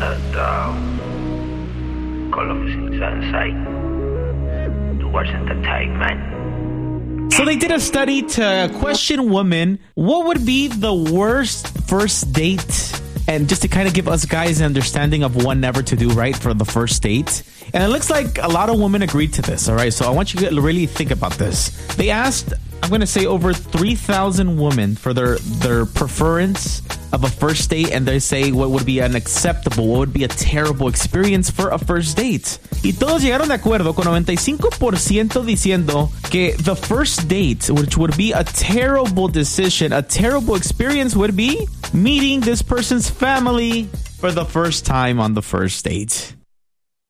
So they did a study to question women what would be the worst first date, and just to kind of give us guys an understanding of what never to do, right, for the first date. And it looks like a lot of women agreed to this, all right? So I want you to really think about this. They asked, I'm going to say, over 3,000 women for their preference of a first date, and they say what would be unacceptable, what would be a terrible experience for a first date. Y todos llegaron de acuerdo con 95% diciendo que the first date, which would be a terrible decision, a terrible experience, would be meeting this person's family for the first time on the first date.